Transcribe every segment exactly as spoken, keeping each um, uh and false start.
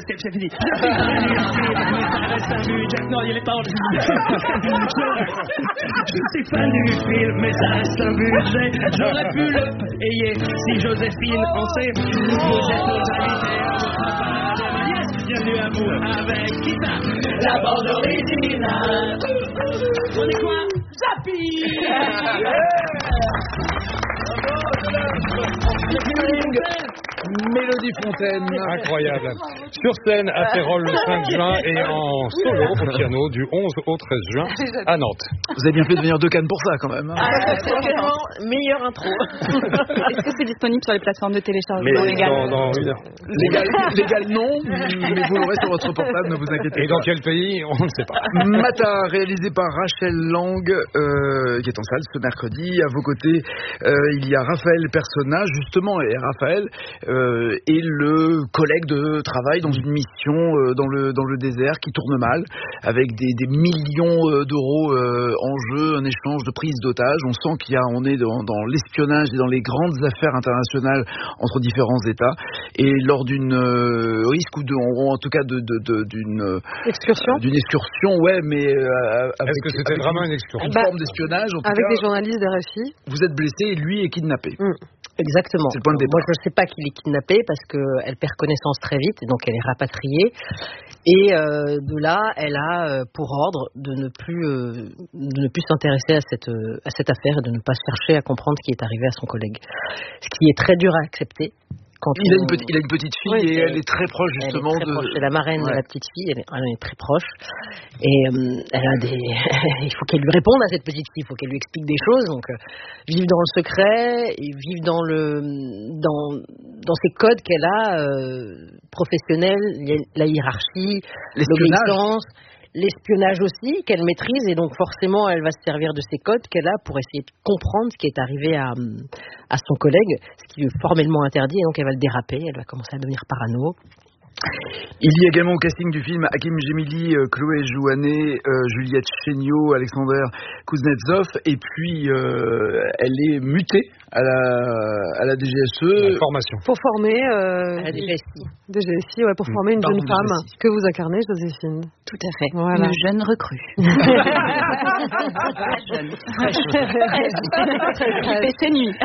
c'est, c'est fini. Je suis fan du film, mais ça reste un but. Jack, non, il est pas. Je suis fan du film, mais ça reste un budget. J'aurais pu le payer si Joséphine en sait. Vous êtes nos invités à votre parade. Yes, bienvenue à vous avec qui ça? La bande originale. On est quoi? Zappy. Mélodie Fontaine. Incroyable. Sur scène à Férol le cinq juin et en solo au piano du onze au treize juin à Nantes. Vous avez bien fait de venir de Cannes pour ça quand même. Hein. Ah, c'est vraiment meilleure intro. Est-ce que c'est disponible sur les plateformes de téléchargement Mais légales? dans, dans une heure. Légal, légal non, mais vous l'aurez sur votre portable, ne vous inquiétez et pas. dans quel pays, on ne sait pas. Mata, réalisé par Rachel Lang, euh, qui est en salle ce mercredi. À vos côtés, euh, il y a Raphaël Personnage, justement, et Raphaël euh, est le collègue de travail dans une mission euh, dans le dans le désert qui tourne mal, avec des, des millions d'euros euh, en jeu, un échange de prise d'otages. On sent qu'il y a, on est dans, dans l'espionnage et dans les grandes affaires internationales entre différents États. Et lors d'une euh, risque ou de, en, en tout cas de, de, de d'une Excursion. euh, d'une excursion, ouais, mais euh, avec, Est-ce que c'était avec vraiment une, une excursion? une Bah, forme d'espionnage en tout Avec cas, des journalistes de R F I. vous êtes blessé et lui est kidnappé. Mm. Exactement. C'est le point de départ. Moi, je ne sais pas qu'il est kidnappé parce qu'elle perd connaissance très vite, et donc elle est rapatriée. Et euh, de là, elle a euh, pour ordre de ne plus, euh, de ne plus s'intéresser à cette, euh, à cette affaire et de ne pas chercher à comprendre ce qui est arrivé à son collègue. Ce qui est très dur à accepter. Quand Il a, on... une petite, il a une petite fille Oui, et c'est- elle est très proche justement elle est très de. proche. C'est la marraine Ouais. de la petite fille, elle est, elle est très proche. Et euh, elle a des... il faut qu'elle lui réponde à cette petite fille, il faut qu'elle lui explique des choses. Donc, euh, vivre dans le secret, et vivre dans, le, dans, dans ces codes qu'elle a, euh, professionnels, la hiérarchie, L'espionnage. l'obéissance, l'espionnage aussi, qu'elle maîtrise. Et donc, forcément, elle va se servir de ces codes qu'elle a pour essayer de comprendre ce qui est arrivé à, à son collègue, ce qui lui est formellement interdit. Et donc, elle va le déraper, elle va commencer à devenir parano. Il y a également au casting du film Hakim Gemili, euh, Chloé Jouanet, euh, Juliette Chéniaud, Alexander Kuznetsov, et puis euh, elle est mutée à la, à la D G S E. La formation. Pour former euh, À la D G S I. D G S I, ouais, pour former une Pardon, jeune femme D G S I. que vous incarnez, Joséphine. Tout à fait. Voilà. Une jeune recrue. Très jeune. Qui fait ses nuits.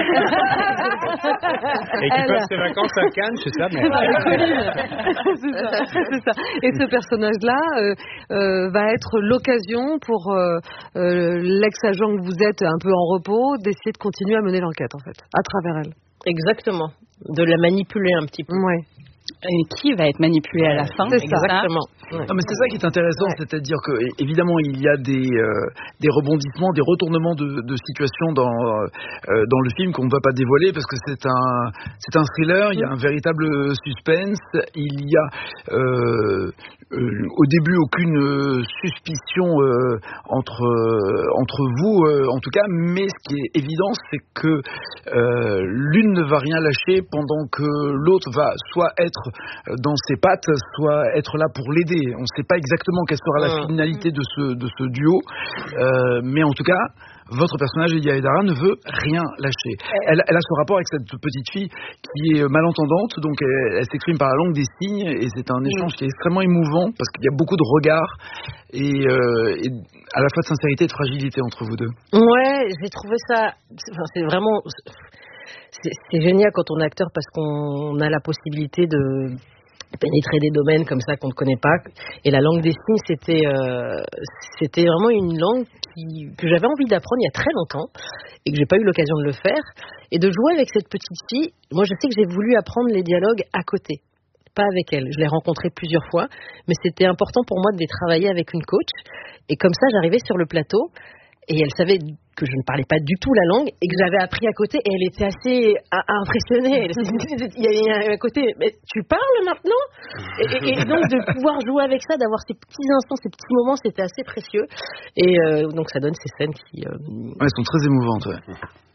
Et qui Elle- passe ses vacances à Cannes, c'est ça, mais... c'est ça, c'est ça. Et ce personnage-là euh, euh, va être l'occasion pour euh, euh, l'ex-agent que vous êtes un peu en repos d'essayer de continuer à mener l'enquête, en fait, à travers elle. Exactement. De la manipuler un petit peu. Ouais. Et qui va être manipulé à la fin? C'est ça. Exactement. Ouais. Non, mais c'est ça qui est intéressant, Ouais. c'est-à-dire que é- évidemment il y a des euh, des rebondissements, des retournements de, de situation dans euh, dans le film qu'on ne va pas dévoiler parce que c'est un c'est un thriller, il y a un véritable suspense, il y a euh, euh, au début aucune euh, suspicion euh, entre euh, entre vous euh, en tout cas, mais ce qui est évident c'est que euh, l'une ne va rien lâcher pendant que l'autre va soit être dans ses pattes, soit être là pour l'aider. On ne sait pas exactement quelle sera la Mmh. finalité de ce, de ce duo, euh, mais en tout cas, votre personnage, Elia Edara, ne veut rien lâcher. Elle, elle a ce rapport avec cette petite fille qui est malentendante, donc elle, elle s'exprime par la langue des signes, et c'est un échange qui est extrêmement émouvant, parce qu'il y a beaucoup de regards, et, euh, et à la fois de sincérité et de fragilité entre vous deux. Ouais, j'ai trouvé ça. c'est- Enfin, c'est vraiment. C'est, c'est génial quand on est acteur parce qu'on a la possibilité de pénétrer des domaines comme ça qu'on ne connaît pas. Et la langue des signes, c'était, euh, c'était vraiment une langue qui, que j'avais envie d'apprendre il y a très longtemps et que j'ai pas eu l'occasion de le faire. Et de jouer avec cette petite fille, moi je sais que j'ai voulu apprendre les dialogues à côté. Pas avec elle. Je l'ai rencontrée plusieurs fois, mais c'était important pour moi de les travailler avec une coach. Et comme ça, j'arrivais sur le plateau et elle savait que je ne parlais pas du tout la langue et que j'avais appris à côté et elle était assez a- impressionnée. Elle s'est- Il y a un côté, mais tu parles maintenant et, et- et donc de pouvoir jouer avec ça, d'avoir ces petits instants, ces petits moments, c'était assez précieux. Et euh, donc ça donne ces scènes qui... euh, Ouais, elles sont très émouvantes. Ouais.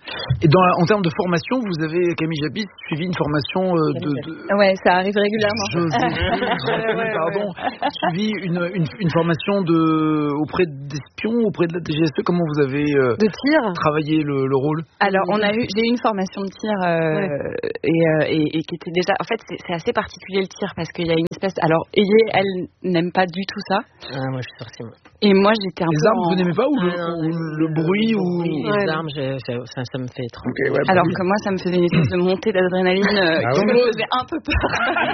Et dans, en termes de formation, vous avez, Camille Japy, suivi une formation euh, de, de... Ouais, ça arrive régulièrement. Joséphine, ouais, pardon, ouais. Suivi une, une, une formation de, auprès d'espions, auprès de la D G S E. Comment vous avez euh, de tir travaillé le, le rôle? Alors, on a eu, j'ai eu une formation de tir euh, ouais. et, euh, et, et qui était déjà. En fait, c'est, c'est assez particulier le tir parce qu'il y a une espèce. Alors, Ayé, elle n'aime pas du tout ça. Ah, moi, je suis sortie. Moi. Et moi, j'étais un les peu. armes, en... vous n'aimez pas ou le, ah, non, ou le bruit le ou bruit, les ouais. armes, je, je, ça, ça me fait trop. Okay, ouais, alors que moi, ça me faisait une espèce de montée d'adrénaline euh, ah, qui ouais. me faisait un peu peur.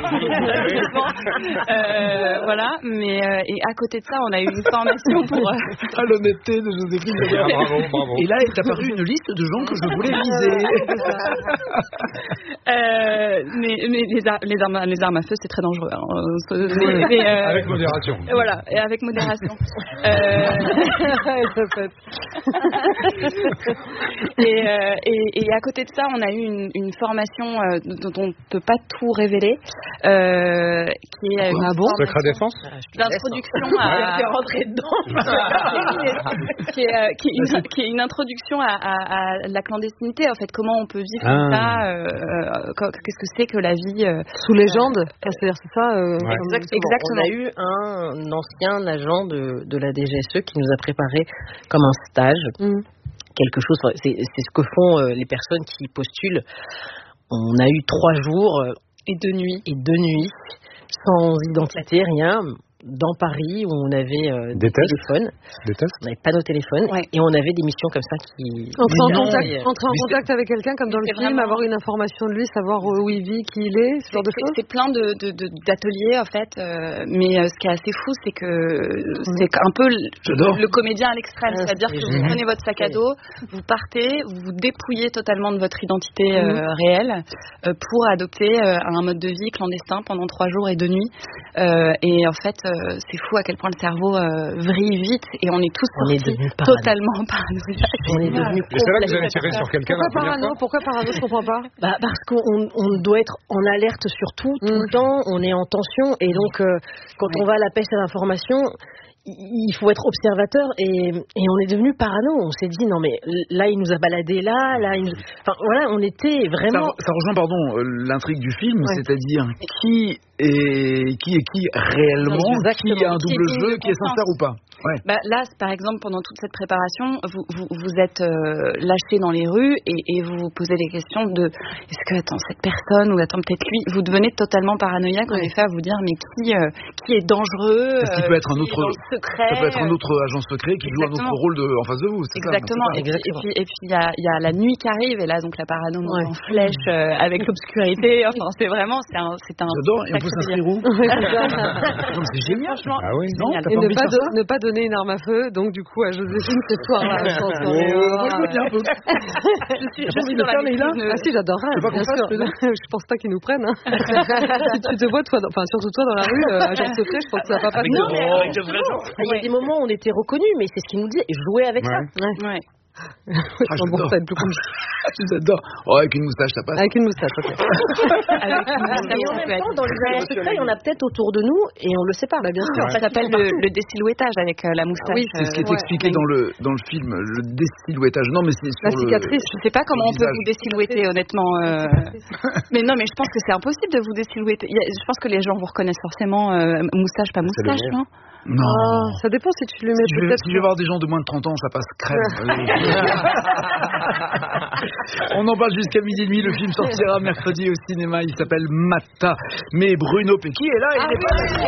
euh, voilà, mais euh, et à côté de ça, on a eu une formation pour. Euh... Ah, l'honnêteté de Joséphine. Ah, bravo, bravo. Et là est apparue une liste de gens que je voulais viser. euh, mais mais les, ar- les armes les armes à feu, c'est très dangereux. Hein. Mais, mais, euh, avec modération. Voilà, et avec modération. euh... et, euh, et, et à côté de ça, on a eu une, une formation euh, dont on ne peut pas tout révéler, euh, qui est une ah bon Secret défense d'introduction à rentrer dedans, qui est, euh, qui est une, qui est une introduction à, à, à la clandestinité. En fait, comment on peut vivre ah. comme ça, euh, euh, qu'est-ce que c'est que la vie euh, sous légende, euh, c'est-à-dire c'est ça. Euh, ouais. Exactement. Exactement. On a eu un ancien agent de, de la D G S E qui nous a préparé comme un stage. Mm. Quelque chose, c'est, c'est ce que font euh, les personnes qui postulent. On a eu trois jours euh, et deux nuits et deux nuits sans identité, rien, dans Paris où on avait euh, des, des téléphones. Des tests. On n'avait pas nos téléphones ouais. et on avait des missions comme ça qui. Entrer en contact, et, entrer en contact avec quelqu'un comme dans le film, vraiment... avoir une information de lui, savoir où il vit, qui il est, ce genre de choses. C'est plein de, de, de, d'ateliers en fait, euh, mais euh, ce qui est assez fou, c'est que mmh. c'est un peu le, le comédien à l'extrême, ah, c'est-à-dire que vous prenez votre sac à dos, vous partez, vous vous dépouillez totalement de votre identité euh, mmh. réelle euh, pour adopter euh, un mode de vie clandestin pendant trois jours et deux nuits. Euh, et en fait, euh, c'est fou à quel point le cerveau euh, vrille vite et on est tous on sortis est totalement paranoïaques. On est devenu et c'est là que vous avez tiré sur quelqu'un. Pourquoi parano Pourquoi parano Je comprends pas. Bah parce qu'on on doit être en alerte sur tout, tout mmh. le temps. On est en tension et donc euh, quand oui. on va à la pêche à l'information, il faut être observateur et, et on est devenu parano. On s'est dit non mais là il nous a baladé là, là il nous... enfin voilà on était vraiment. Ça, ça rejoint pardon l'intrigue du film, ouais. C'est-à-dire qui est qui est qui réellement, exactement. Qui a un double qui jeu, qui est sincère ou pas. Ouais. Bah, là, par exemple, pendant toute cette préparation, vous, vous, vous êtes euh, lâchés dans les rues et, et vous vous posez les questions de est-ce que, attends, cette personne ou attends, peut-être lui, vous devenez totalement paranoïaque en effet à vous dire mais qui, euh, qui est dangereux, est-ce qu'il peut être un autre secret, ça peut être un autre agent secret qui Exactement. Joue un autre rôle de, en face de vous. C'est Exactement. Ça, et, et puis, et puis il y a, y a la nuit qui arrive et là, donc la parano ouais. en flèche euh, avec l'obscurité. Enfin, c'est vraiment, c'est un, c'est un. J'adore. Et on peut s'inscrire où? C'est génial. Ah oui. Non, et ne pas, do- ne pas donner une arme à feu. Donc du coup à Joséphine ce soir-là. Je pense qu'on est. J'ai envie de faire les là. Ah si, j'adorerais. Bien sûr. Je pense pas qu'ils nous prennent. Si tu te vois toi, enfin surtout toi dans la rue, agent secret, je pense que ça va pas passer. Non, il y a des moments où on était reconnus, mais c'est ce qu'ils nous disaient. Jouer avec ça. Ouais. Ah, j'adore. J'adore. Oh, avec une moustache, ça passe. Avec une moustache, ok. Avec une moustache, et en même temps, dans les agents secrets, il y en a peut-être autour de nous et on le sait pas. Bah, bien sûr. Ça s'appelle le, le désilhouettage avec euh, la moustache. Oui, c'est ce qui est expliqué ouais. dans le dans le film, le désilhouettage. Non, mais c'est sur la cicatrice. Le, je sais pas comment on peut vous désilhouetter, honnêtement. Euh... mais non, mais je pense que c'est impossible de vous désilhouetter. Je pense que les gens vous reconnaissent forcément euh, moustache, pas moustache, non? Non. Oh, ça dépend si tu le mets si peut-être. Si je vais voir des gens de moins de trente ans, ça passe crème. On en parle jusqu'à midi et demi. Le film sortira mercredi au cinéma. Il s'appelle Mata. Mais Bruno Pecky est là. Il ah est pas là.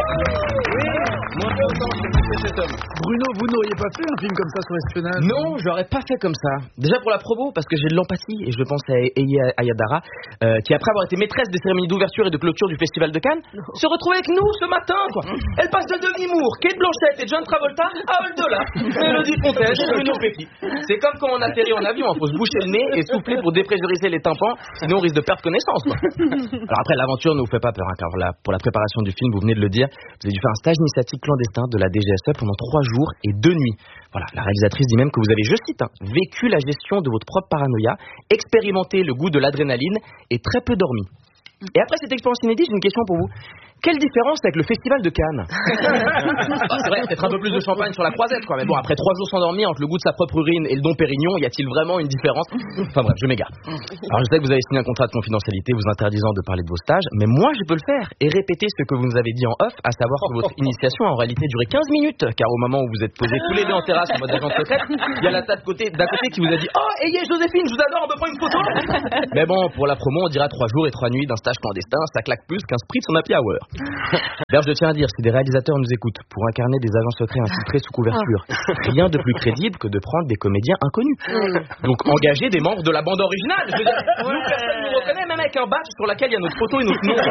Bruno, vous n'auriez pas fait un film comme ça sur l'espionnage? Non, je l'aurais pas fait comme ça. Déjà pour la promo, parce que j'ai de l'empathie et je pense à Eyi Ayadara, euh, qui après avoir été maîtresse des cérémonies d'ouverture et de clôture du Festival de Cannes, non. se retrouvait avec nous ce matin, quoi. Elle passe de Demi Moore, Kate Blanchett et John Travolta à Holdola, Élodie Fontaine et Bruno Pecky. C'est comme quand on atterrit en avion, il faut se boucher le nez et souffler pour dépressuriser les tympans, sinon on risque de perdre connaissance, quoi. Alors après, l'aventure ne vous fait pas peur, hein, car là, pour la préparation du film, vous venez de le dire, vous avez dû faire un stage initiatique clandestin de la D G S E pendant trois jours et deux nuits. Voilà, la réalisatrice dit même que vous avez, je cite, hein, vécu la gestion de votre propre paranoïa, expérimenté le goût de l'adrénaline et très peu dormi. Et après cette expérience inédite, j'ai une question pour vous. quelle différence avec le festival de Cannes. Ah, c'est vrai, peut-être un peu plus de champagne sur la croisette, quoi. Mais bon, après trois jours sans dormir, entre le goût de sa propre urine et le Dom Pérignon, y a-t-il vraiment une différence? Enfin bref, je m'égare. Alors je sais que vous avez signé un contrat de confidentialité vous interdisant de parler de vos stages, mais moi je peux le faire et répéter ce que vous nous avez dit en off, à savoir que votre initiation a en réalité duré quinze minutes, car au moment où vous êtes posés tous les deux en terrasse en mode agent secret, il y a la table côté, d'à côté qui vous a dit « Oh, ayez Joséphine, je vous adore, on peut prendre une photo ?» Mais bon, pour la promo, on dira trois jours et trois nuits d'un stage clandestin, ça claque plus qu'un spritz en happy hour. D'ailleurs, je tiens à dire, si des réalisateurs nous écoutent pour incarner des agents secrets infiltrés sous couverture, rien de plus crédible que de prendre des comédiens inconnus. Donc, engagez des membres de la bande originale. Je veux dire, nous, personne ne nous reconnaît, même avec un badge sur lequel il y a notre photo et notre nom.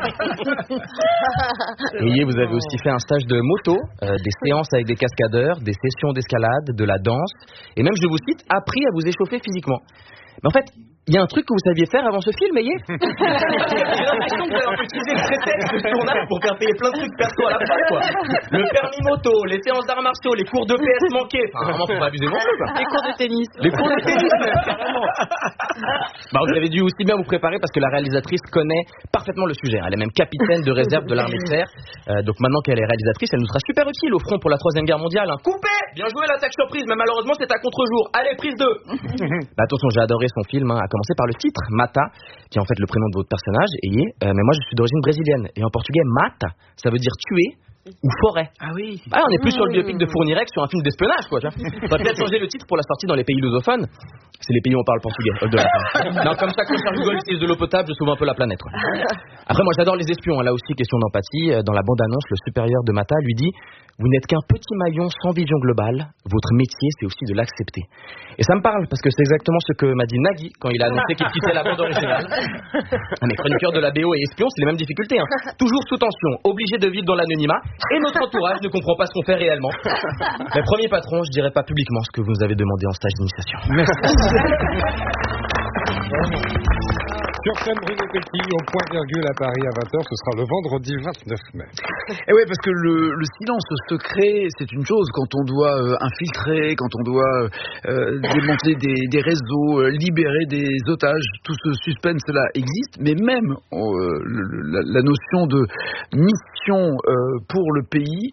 Et vous avez aussi fait un stage de moto, euh, des séances avec des cascadeurs, des sessions d'escalade, de la danse, et même, je vous cite, appris à vous échauffer physiquement. Mais en fait, il y a un truc que vous saviez faire avant ce film, Ayez. J'ai l'impression que vous avez un peu utilisé le prétexte de tournage pour faire payer plein de trucs perso à la fois, quoi. Le permis moto, les séances d'arts martiaux, les cours de P S manqués. Enfin, vraiment, faut pas abuser non plus, quoi. Les cours de tennis. Les cours de tennis, même, carrément. Bah, vous avez dû aussi bien vous préparer parce que la réalisatrice connaît parfaitement le sujet. Elle est même capitaine de réserve de l'armée de terre. Euh, donc maintenant qu'elle est réalisatrice, elle nous sera super utile au front pour la troisième guerre mondiale. Hein. Coupé! Bien joué l'attaque surprise, mais malheureusement c'est à contre-jour. Allez, prise deux. Bah, attention, j'ai adoré son film, hein, à commencer par le titre, Mata, qui est en fait le prénom de votre personnage, Ayez. Euh, mais moi je suis d'origine brésilienne. Et en portugais, mata, ça veut dire tuer ou forêt. Ah oui. Ah, on est plus sur le biopic de Fournirex sur un film d'espionnage, quoi. Tu vois. On va peut-être changer le titre pour la sortie dans les pays lusophones. C'est les pays où on parle portugais. De la non, comme ça, quand je Google utilise de l'eau potable, je sauve un peu la planète, quoi. Après, moi, j'adore les espions. Là aussi, question d'empathie. Dans la bande-annonce, le supérieur de Mata lui dit « Vous n'êtes qu'un petit maillon sans vision globale. Votre métier, c'est aussi de l'accepter. » Et ça me parle, parce que c'est exactement ce que m'a dit Nagui quand il a annoncé qu'il quittait la bande originale. Mais chroniqueurs de la B O et espions, c'est les mêmes difficultés, hein. Toujours sous tension, obligés de vivre dans l'anonymat, et notre entourage ne comprend pas ce qu'on fait réellement. Mais premier patron, je dirais pas publiquement ce que vous nous avez demandé en stage d'initiation. Merci. Sur scène, Bruno Petit, au point virgule à Paris à vingt heures, ce sera le vendredi vingt-neuf mai. Et oui, parce que le, le silence secret, c'est une chose quand on doit euh, infiltrer, quand on doit euh, démanteler des, des réseaux, euh, libérer des otages. Tout ce suspense-là existe, mais même euh, le, la, la notion de mission euh, pour le pays,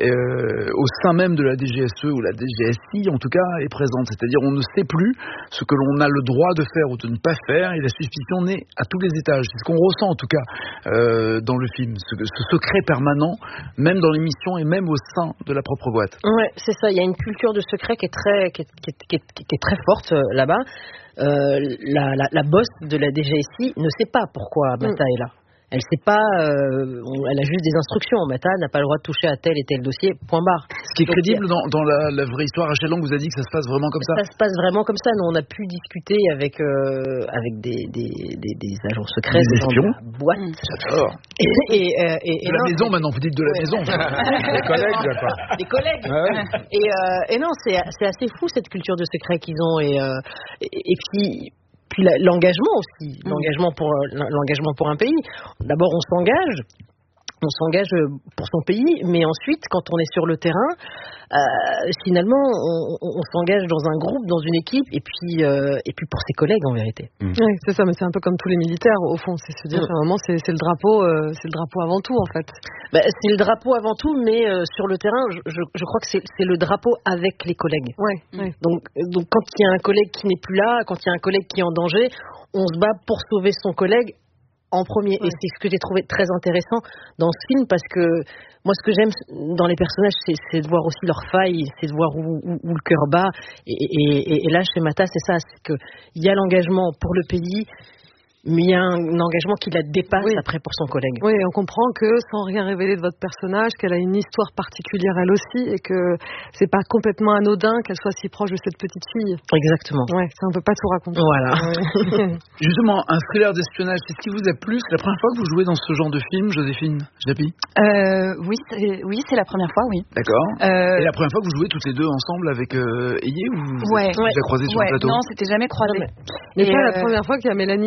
euh, au sein même de la D G S E ou la D G S I, en tout cas, est présente. C'est-à-dire, on ne sait plus ce que l'on a le droit de faire ou de ne pas faire, et la suspicion naît à tous les étages. C'est ce qu'on ressent en tout cas euh, dans le film, ce, ce secret permanent, même dans l'émission et même au sein de la propre boîte. Ouais, c'est ça. Il y a une culture de secret qui est très, qui est, qui est, qui est, qui est très forte euh, là-bas. Euh, la, la, la boss de la D G S I ne sait pas pourquoi Mata mm. est là. Elle sait pas, euh, elle a juste des instructions. Mata n'a pas le droit de toucher à tel et tel dossier, point barre. Ce qui est crédible dans, dans la, la vraie histoire, Rachel Lang vous a dit que ça se passe vraiment comme ça. Ça se passe vraiment comme ça. Nous, on a pu discuter avec euh, avec des, des, des, des agents secrets, des espions, de la boîte. J'adore. Et, et, euh, et, de et la non, maison maintenant, vous dites de la maison. Des collègues, d'accord. Des collègues. Ouais. Et, euh, et non, c'est c'est assez fou cette culture de secret qu'ils ont et euh, et, et puis. Puis la, l'engagement aussi, mmh. l'engagement pour l'engagement pour un pays. D'abord, on s'engage, on s'engage pour son pays, mais ensuite, quand on est sur le terrain, euh, finalement, on, on, on s'engage dans un groupe, dans une équipe, et puis euh, et puis pour ses collègues en vérité. Mmh. Oui, c'est ça, mais c'est un peu comme tous les militaires au fond, c'est se dire mmh. à un moment, c'est, c'est le drapeau, euh, c'est le drapeau avant tout en fait. Bah, c'est le drapeau avant tout, mais euh, sur le terrain, je, je, je crois que c'est, c'est le drapeau avec les collègues. Ouais, mmh. ouais. Donc, donc quand il y a un collègue qui n'est plus là, quand il y a un collègue qui est en danger, on se bat pour sauver son collègue en premier. Ouais. Et c'est ce que j'ai trouvé très intéressant dans ce film, parce que moi, ce que j'aime dans les personnages, c'est, c'est de voir aussi leurs failles, c'est de voir où, où, où le cœur bat. Et, et, et, et là, chez Mata, c'est ça, c'est qu'il y a l'engagement pour le pays, mais il y a un engagement qui la dépasse oui. après pour son collègue. Oui, on comprend que, sans rien révéler de votre personnage, qu'elle a une histoire particulière elle aussi, et que c'est pas complètement anodin qu'elle soit si proche de cette petite fille. Exactement. Ouais, ça on peut pas tout raconter. Voilà. Ouais. Justement, un thriller d'espionnage, c'est ce qui vous a plu? C'est la première fois que vous jouez dans ce genre de film, Joséphine Japy? euh, Oui, c'est, oui, c'est la première fois, oui. D'accord. Euh... Et la première fois que vous jouez toutes les deux ensemble avec euh, Ayez, ou vous ouais. vous ouais. avez croisé sur ouais. le plateau? Non, c'était jamais croisé. Mais et pas euh... la première fois qu'il y a Mélanie euh, dans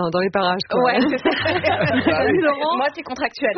dans, dans les parages. Quoi. Ouais, c'est ça. Ah oui, Laurent. Moi, c'est contractuel.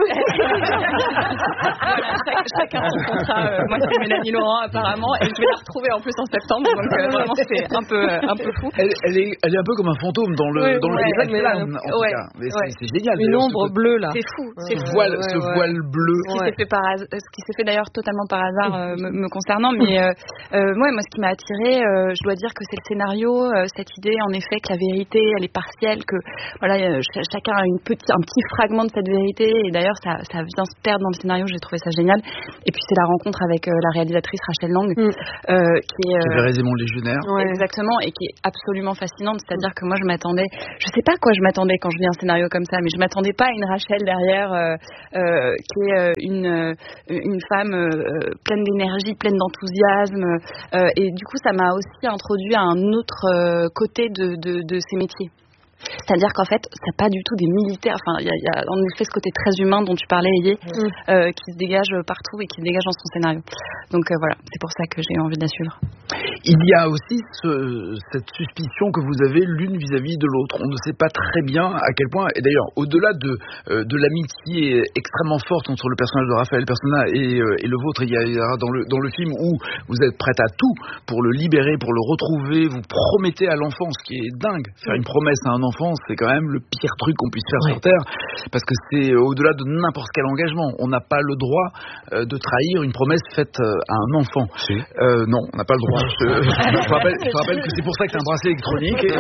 Voilà, chaque, chacun son contrat. Euh, moi, c'est Mélanie Laurent, apparemment, et je vais la retrouver en plus en septembre, donc euh, vraiment, c'est un peu, euh, un peu fou. Elle, elle, est, elle est un peu comme un fantôme dans le, ouais, dans ouais, le mais, plane, en tout ouais, cas. Mais ouais. c'est, c'est génial. Une ombre bleue, là. C'est fou. C'est Ce fou. voile, ouais, ce ouais. voile bleu. Ce qui s'est fait par hasard, ce qui s'est fait d'ailleurs totalement par hasard euh, me, me concernant, mais euh, euh, moi, moi, ce qui m'a attirée, euh, je dois dire que c'est le scénario, euh, cette idée, en effet, que la vérité, elle est partielle, que voilà, euh, ch- chacun a une petite, un petit fragment de cette vérité, et d'ailleurs, ça, ça vient se perdre dans le scénario. J'ai trouvé ça génial. Et puis c'est la rencontre avec euh, la réalisatrice Rachel Lang, mm. euh, qui est euh, Qui avait mon légionnaire. Ouais. Exactement, et qui est absolument fascinante. C'est-à-dire que moi, je m'attendais, je sais pas à quoi je m'attendais quand je lis un scénario comme ça, mais je m'attendais pas à une Rachel derrière, euh, euh, qui est euh, une euh, une femme euh, pleine d'énergie, pleine d'enthousiasme, euh, et du coup, ça m'a aussi introduit à un autre euh, côté de, de, de ces métiers. C'est-à-dire qu'en fait, c'est pas du tout des militaires. Enfin, il y, y a en effet ce côté très humain dont tu parlais, Yé, mmh. euh, qui se dégage partout et qui se dégage dans son scénario. Donc euh, voilà, c'est pour ça que j'ai eu envie de la suivre. Il y a aussi ce, cette suspicion que vous avez l'une vis-à-vis de l'autre. On ne sait pas très bien à quel point, et d'ailleurs, au-delà de, euh, de l'amitié extrêmement forte entre le personnage de Raphaël Persona et, euh, et le vôtre, il y a dans le, dans le film où vous êtes prête à tout pour le libérer, pour le retrouver, vous promettez à l'enfant, ce qui est dingue. Faire une promesse à un enfant, c'est quand même le pire truc qu'on puisse faire ouais. sur Terre, parce que c'est au-delà de n'importe quel engagement. On n'a pas le droit euh, de trahir une promesse faite euh, à un enfant. Si. Euh, non, on n'a pas le droit. Je, je, rappelle, je rappelle que c'est pour ça que c'est un bracelet électronique. Et,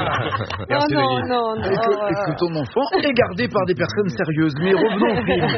ah, Merci, non, non, non, et, que, et que ton enfant est gardé par des personnes sérieuses. Mais revenons au film.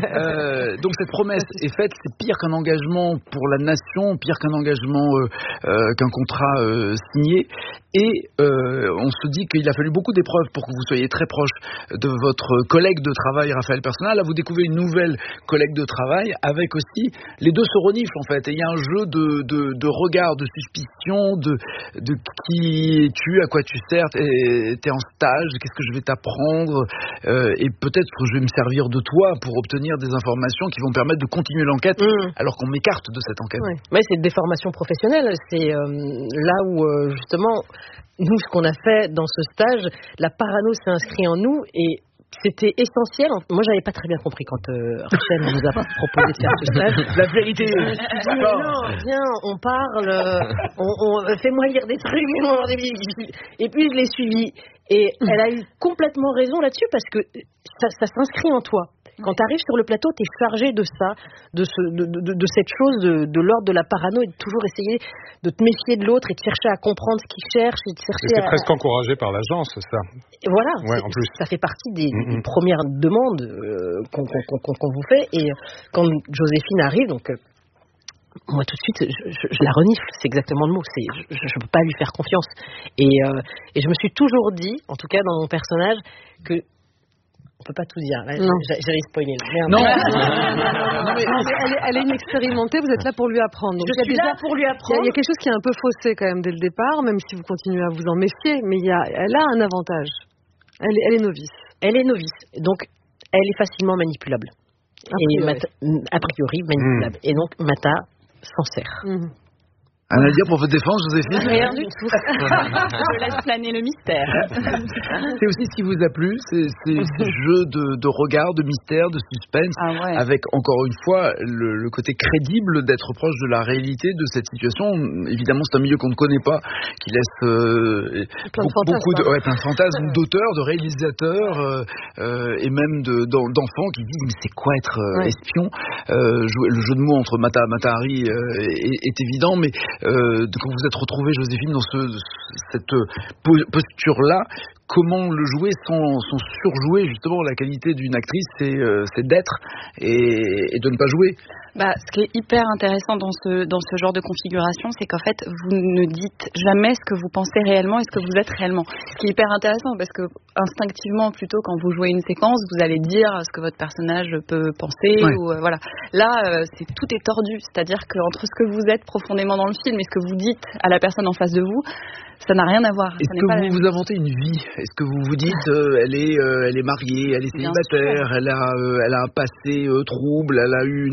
Euh, donc cette promesse est faite, c'est pire qu'un engagement pour la nation, pire qu'un engagement, euh, euh, qu'un contrat euh, signé. Et euh, on se dit qu'il a fallu beaucoup d'épreuves pour que vous soyez très proche de votre collègue de travail, Raphaël Persona. Là, vous découvrez une nouvelle collègue de travail avec aussi, les deux se reniflent en fait. Et il y a un jeu de, de, de regard, de suspicion, de, de qui es-tu, à quoi tu sers, t'es, t'es en stage, qu'est-ce que je vais t'apprendre, euh, et peut-être que je vais me servir de toi pour obtenir des informations qui vont permettre de continuer l'enquête mmh. alors qu'on m'écarte de cette enquête. Ouais, ouais c'est une déformation professionnelle. C'est euh, là où euh, justement... Nous, ce qu'on a fait dans ce stage, la parano s'est inscrite en nous et c'était essentiel. Moi, j'avais pas très bien compris quand euh, Rachel nous a proposé de faire ce stage. La vérité. Je me suis dit, mais non, viens, on parle, on, on, fais-moi lire des trucs. Et puis, je l'ai suivie. Et elle a eu complètement raison là-dessus parce que ça, ça s'inscrit en toi. Quand tu arrives sur le plateau, tu es chargé de ça, de, ce, de, de, de cette chose de, de l'ordre de la parano et de toujours essayer de te méfier de l'autre et de chercher à comprendre ce qu'il cherche. Et de chercher c'est à... presque encouragé par l'agence, ça. Et voilà, ouais, en plus. Ça fait partie des, mm-hmm. des premières demandes euh, qu'on, qu'on, qu'on, qu'on vous fait. Et quand Joséphine arrive, donc... Euh, moi tout de suite je, je, je la renifle, c'est exactement le mot, c'est, je ne peux pas lui faire confiance et, euh, et je me suis toujours dit, en tout cas dans mon personnage, que on peut pas tout dire là, j'allais spoiler là. Non, non, non, mais elle, est, elle est inexpérimentée, vous êtes là pour lui apprendre. Donc je suis déjà, là pour lui apprendre. Il y, y a quelque chose qui est un peu faussé quand même dès le départ, même si vous continuez à vous en méfier, mais il y a, elle a un avantage, elle, elle est novice. Elle est novice, donc elle est facilement manipulable. A priori, et Mata, a priori manipulable. Mmh. Et donc Mata s'en sert. Mmh. Rien à dire pour votre défense, Joséphine? Rien du tout. Je laisse planer le mystère. C'est aussi ce qui vous a plu, c'est ces jeux de, de regard, de mystère, de suspense, ah ouais. avec encore une fois le, le côté crédible d'être proche de la réalité de cette situation. Évidemment, c'est un milieu qu'on ne connaît pas, qui laisse euh, beaucoup, beaucoup de, ouais, plein de fantasmes d'auteurs, de réalisateurs euh, euh, et même de, d'enfants qui disent mais c'est quoi être euh, ouais. espion euh, Le jeu de mots entre Mata Mata Hari euh, est, est évident, mais Euh, quand vous êtes retrouvée, Joséphine, dans ce, cette posture-là, comment le jouer sans, sans surjouer justement la qualité d'une actrice, c'est, euh, c'est d'être et, et de ne pas jouer. Bah, ce qui est hyper intéressant dans ce, dans ce genre de configuration, c'est qu'en fait, vous ne dites jamais ce que vous pensez réellement et ce que vous êtes réellement. Ce qui est hyper intéressant parce que instinctivement, plutôt quand vous jouez une séquence, vous allez dire ce que votre personnage peut penser. Ouais. Ou, euh, voilà. Là, euh, c'est, tout est tordu. C'est-à-dire qu'entre ce que vous êtes profondément dans le film et ce que vous dites à la personne en face de vous, ça n'a rien à voir. Est-ce que vous vous inventez une vie? Est-ce que vous vous dites euh, elle est, euh, elle est mariée, elle est célibataire, elle a, euh, elle a un passé euh, trouble, elle a eu une enfance heureuse?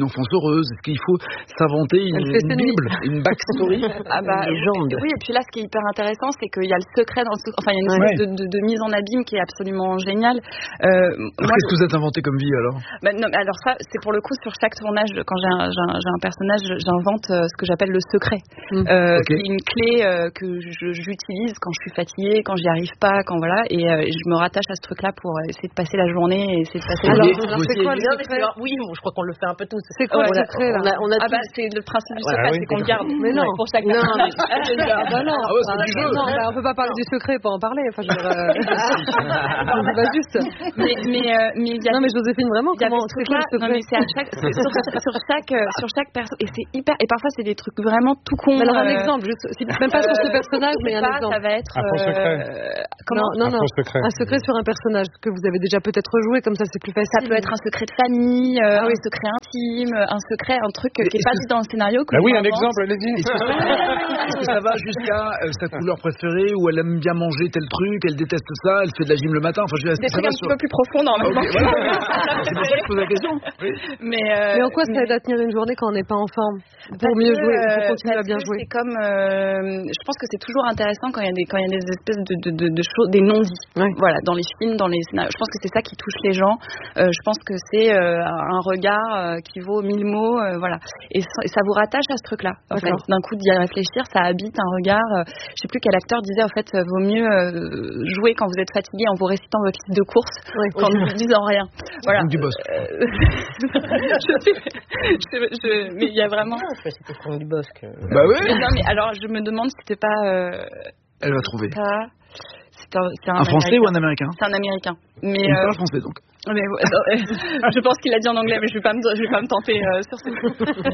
heureuse? Est-ce qu'il faut s'inventer une, une bible, une backstory? Ah bah, une légende. Oui, et puis là, ce qui est hyper intéressant, c'est qu'il y a le secret dans le secret. Enfin, il y a une espèce ouais. de, de, de mise en abîme qui est absolument géniale. Euh, alors, moi, qu'est-ce que vous êtes inventé comme vie alors? Bah, non, alors ça, c'est pour le coup sur chaque tournage. Quand j'ai un, j'ai un, j'ai un personnage, j'invente euh, ce que j'appelle le secret, mmh. euh, okay. qui est une clé euh, que je, j'utilise quand je suis fatiguée, quand j'y arrive pas, quand voilà, et euh, je me rattache à ce truc-là pour essayer de passer la journée et essayer de passer. Alors, la alors c'est quoi le secret? Oui, bon, je crois qu'on le fait un peu tous. C'est quoi le secret là? On a, on a ah bah c'est le principe du secret, ah, oui, c'est qu'on le garde. Mais non, pour chaque non, personnage. Ah bah non, ah ouais, c'est ah, du jeu. Non, bah, on peut pas parler du secret pour en parler. Enfin, je veux dire, euh... c'est pas juste. Mais mais euh, mais il y a non mais Joséphine vraiment comment c'est quoi le secret? Non mais c'est à chaque c'est sur, sur chaque sur chaque personne et c'est hyper et parfois c'est des trucs vraiment tout con. Mais alors un euh... exemple, juste, même pas sur ce personnage, mais un pas, exemple. Ça va être un faux secret. Euh, comment non non un non. Secret. Un secret sur un personnage que vous avez déjà peut-être joué, comme ça c'est plus facile. Ça peut être un secret de famille, euh, ah oui. un secret intime, un secret, un truc qui est pas dit dans le scénario. Bah oui, un exemple, allez-y. Est-ce que ça va jusqu'à euh, sa couleur préférée, où elle aime bien manger tel truc, elle déteste ça, elle fait de la gym le matin? Enfin, je veux dire, des trucs un petit peu plus profonds normalement. Okay, voilà. C'est pour ça que je pose la question. Oui. Mais, euh, mais en quoi ça aide à tenir une journée quand on n'est pas en forme pour mieux jouer, pour continuer à bien jouer? C'est comme, euh, je pense que c'est toujours intéressant quand il y a des quand il y a des espèces de de, de, de choses, des non-dits. Ouais. Voilà, dans les films, dans les scénarios. Je pense que c'est ça qui touche les gens. Euh, je pense que c'est euh, un regard euh, qui vaut mille mots. Euh, voilà, et ça, et ça vous rattache à ce truc-là. En fait, d'un coup d'y réfléchir, ça habite un regard. Euh, je sais plus quel acteur disait en fait, euh, vaut mieux euh, jouer quand vous êtes fatigué en vous récitant votre liste de courses ouais, qu'en ne vous disant rien. Voilà. Du boss. Euh, je sais, je, je, mais il y a vraiment. Ah, je sais pas si c'est du Bosque. Bah oui. Mais non, mais alors je me demande si c'était pas. Euh, Elle va trouver. Pas, c'est un, c'est un, un français américain. ou un américain? C'est un américain. Mais il euh, parle français donc. Mais, euh, je pense qu'il a dit en anglais, mais je vais pas me, je vais pas me tenter euh, sur ce.